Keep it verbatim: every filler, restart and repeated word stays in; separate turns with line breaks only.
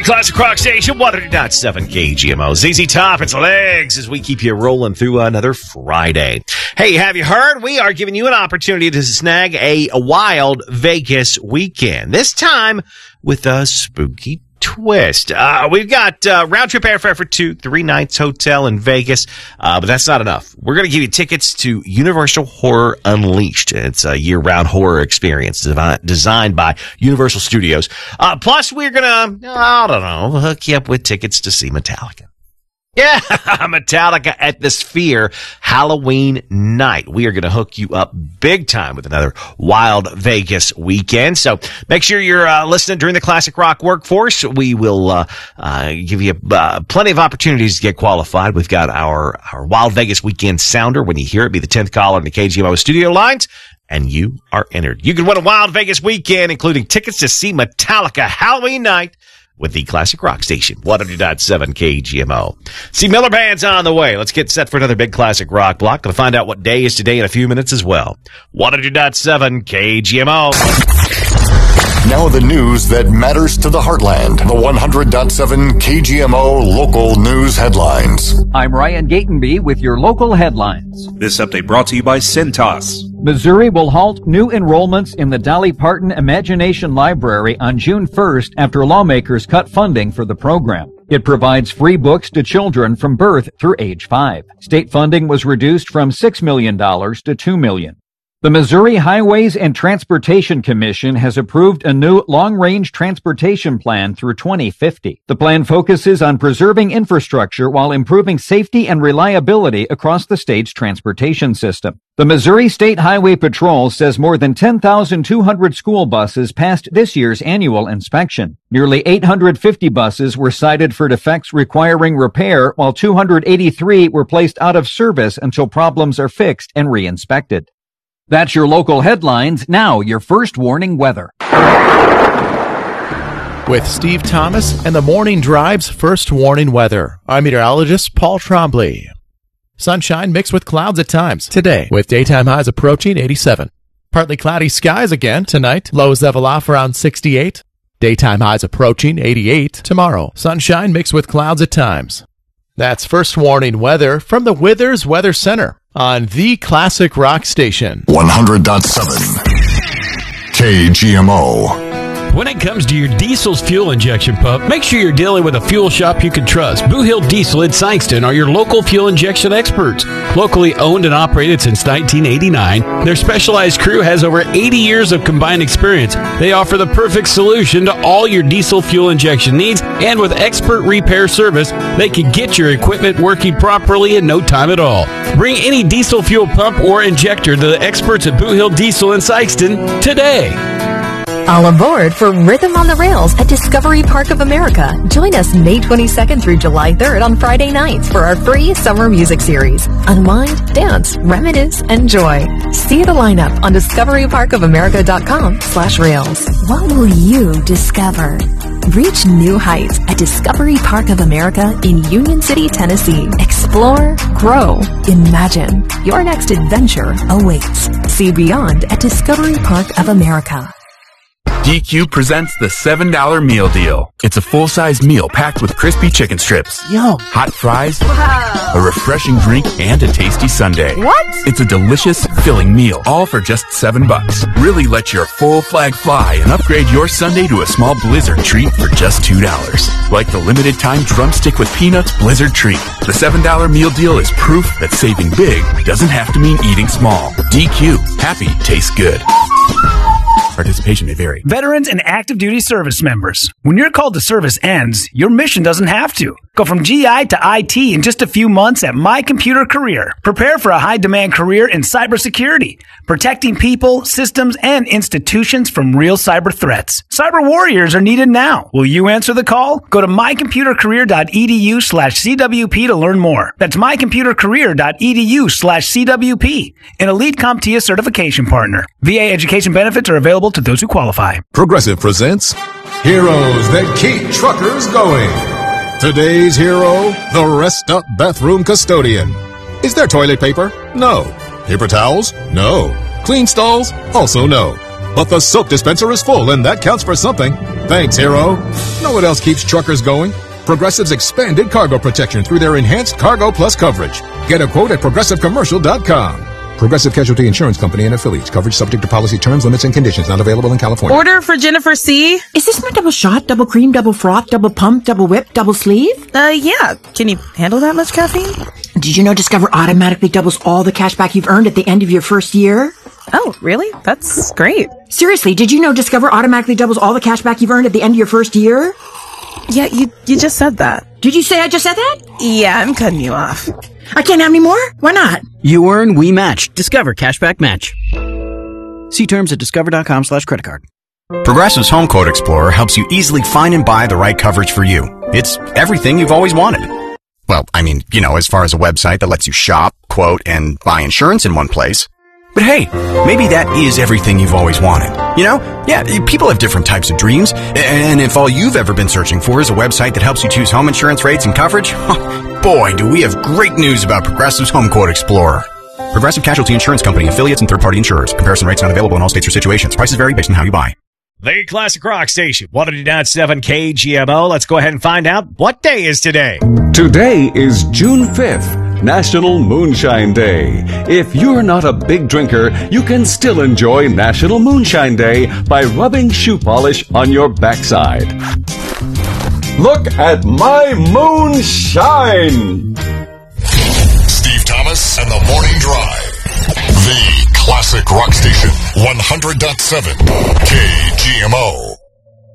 Classic Rock Station, one hundred point seven K G M O. Z Z Top, it's legs as we keep you rolling through another Friday. Hey, have you heard? We are giving you an opportunity to snag a, a wild Vegas weekend. This time with a spooky twist. Uh, we've got uh, round trip airfare for two, three nights hotel in Vegas, uh, but that's not enough. We're going to give you tickets to Universal Horror Unleashed. It's a year-round horror experience devi- designed by Universal Studios. Uh, plus, we're going to, I don't know, hook you up with tickets to see Metallica. Yeah, Metallica at the Sphere Halloween night. We are going to hook you up big time with another wild Vegas weekend. So make sure you're uh, listening during the Classic Rock Workforce. We will uh, uh, give you uh, plenty of opportunities to get qualified. We've got our, our Wild Vegas Weekend Sounder. When you hear it, be the tenth caller in the K G M O studio lines, and you are entered. You can win a Wild Vegas weekend, including tickets to see Metallica Halloween night with the Classic Rock Station, one hundred point seven K G M O. See, Miller Band's on the way. Let's get set for another big Classic Rock block. Going to find out what day is today in a few minutes as well. one hundred point seven K G M O.
Now the news that matters to the heartland. The one hundred point seven K G M O local news headlines.
I'm Ryan Gatenby with your local headlines.
This update brought to you by Cintas.
Missouri will halt new enrollments in the Dolly Parton Imagination Library on June first after lawmakers cut funding for the program. It provides free books to children from birth through age five. State funding was reduced from six million dollars to two million dollars. The Missouri Highways and Transportation Commission has approved a new long-range transportation plan through twenty fifty. The plan focuses on preserving infrastructure while improving safety and reliability across the state's transportation system. The Missouri State Highway Patrol says more than ten thousand two hundred school buses passed this year's annual inspection. Nearly eight hundred fifty buses were cited for defects requiring repair, while two hundred eighty-three were placed out of service until problems are fixed and re-inspected. That's your local headlines. Now, your first warning weather.
With Steve Thomas and the Morning Drive's first warning weather, I'm meteorologist Paul Trombley. Sunshine mixed with clouds at times today, with daytime highs approaching eighty-seven. Partly cloudy skies again tonight, lows level off around sixty-eight. Daytime highs approaching eighty-eight tomorrow. Sunshine mixed with clouds at times. That's first warning weather from the Withers Weather Center on the Classic Rock Station.
one hundred point seven K G M O.
When it comes to your diesel's fuel injection pump, make sure you're dealing with a fuel shop you can trust. Boo Hill Diesel in Sikeston are your local fuel injection experts. Locally owned and operated since nineteen eighty-nine, their specialized crew has over eighty years of combined experience. They offer the perfect solution to all your diesel fuel injection needs, and with expert repair service, they can get your equipment working properly in no time at all. Bring any diesel fuel pump or injector to the experts at Boo Hill Diesel in Sikeston today.
All aboard for Rhythm on the Rails at Discovery Park of America. Join us May twenty-second through July third on Friday nights for our free summer music series. Unwind, dance, reminisce, enjoy. See the lineup on discovery park of america dot com slash rails. What will you discover? Reach new heights at Discovery Park of America in Union City, Tennessee. Explore, grow, imagine. Your next adventure awaits. See beyond at Discovery Park of America.
D Q presents the seven dollar meal deal. It's a full-size meal packed with crispy chicken strips,
Yum.
hot fries,
Wow.
a refreshing drink, and a tasty sundae.
What?
It's a delicious, filling meal, all for just seven bucks. Really let your full flag fly and upgrade your sundae to a small Blizzard treat for just two dollars. Like the limited-time drumstick with peanuts Blizzard treat. The seven dollar meal deal is proof that saving big doesn't have to mean eating small. D Q. Happy tastes good. Participation may vary.
Veterans and active duty service members. When your call to service ends, your mission doesn't have to. Go from G I to I T in just a few months at My Computer Career. Prepare for a high-demand career in cybersecurity, protecting people, systems, and institutions from real cyber threats. Cyber warriors are needed now. Will you answer the call? Go to my computer career dot e d u slash c w p to learn more. That's my computer career dot e d u slash c w p. An Elite CompTIA certification partner. V A education benefits are available to those who qualify.
Progressive presents Heroes That Keep Truckers Going. Today's hero, the Rest Up Bathroom Custodian. Is there toilet paper? No. Paper towels? No. Clean stalls? Also no. But the soap dispenser is full, and that counts for something. Thanks, Hero. Know what else keeps truckers going? Progressive's expanded cargo protection through their enhanced Cargo Plus coverage. Get a quote at progressive commercial dot com. Progressive Casualty Insurance Company and affiliates. Coverage subject to policy terms, limits, and conditions. Not available in California.
Order for Jennifer C.
Is this my double shot, double cream, double froth, double pump, double whip, double sleeve?
Uh, yeah. Can you handle that much caffeine?
Did you know Discover automatically doubles all the cash back you've earned at the end of your first year?
Oh, really? That's great.
Seriously, did you know Discover automatically doubles all the cash back you've earned at the end of your first year?
Yeah, you you just said that.
Did you say I just said that?
Yeah, I'm cutting you off.
I can't have any more? Why not?
You earn, we match. Discover Cashback Match. See terms at discover.com slash credit card.
Progressive's Home Quote Explorer helps you easily find and buy the right coverage for you. It's everything you've always wanted. Well, I mean, you know, as far as a website that lets you shop, quote, and buy insurance in one place. But hey, maybe that is everything you've always wanted. You know? Yeah, people have different types of dreams. And if all you've ever been searching for is a website that helps you choose home insurance rates and coverage, boy, do we have great news about Progressive's Home Quote Explorer. Progressive Casualty Insurance Company, affiliates, and third-party insurers. Comparison rates not available in all states or situations. Prices vary based on how you buy.
The Classic Rock Station, one oh two point seven K G M O. Let's go ahead and find out what day is today.
Today is June fifth, National Moonshine Day. If you're not a big drinker, you can still enjoy National Moonshine Day by rubbing shoe polish on your backside. Look at my moonshine!
Steve Thomas and the Morning Drive. The Classic Rock Station, one hundred point seven K G M O.